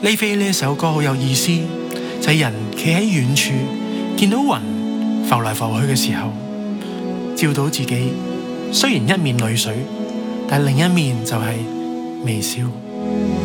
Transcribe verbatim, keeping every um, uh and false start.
呢飛呢一首歌好有意思，就係、是、人企喺遠處，見到雲浮來浮去嘅時候，照到自己，雖然一面淚水，但另一面就係微笑。